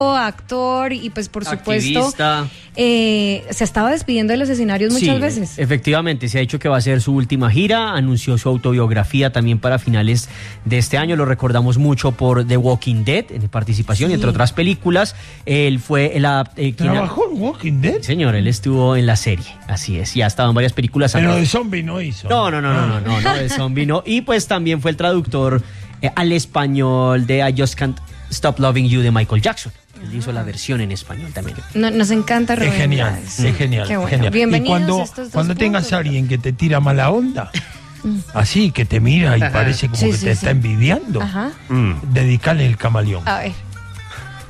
actor y pues por supuesto Activista. se estaba despidiendo de los escenarios muchas veces. Efectivamente, se ha dicho que va a ser su última gira, anunció su autobiografía también para finales de este año, lo recordamos mucho por The Walking Dead, en participación, Sí. entre otras películas. Él fue ¿Trabajó en Walking Dead? Señor, él estuvo en la serie, así es, ya ha estado en varias películas. Pero de zombie no hizo. No, de zombie no. Y pues también fue el traductor al español de I Just Can't Stop Loving You de Michael Jackson. Él hizo la versión en español también. Nos encanta Rubén Es genial, Blades. es genial. Qué bueno. Genial. Bienvenidos Y estos dos cuando tengas puntos. a alguien que te tira mala onda, así que te mira y parece como Sí, que sí, te sí. está envidiando, Ajá. dedicale el camaleón. A ver.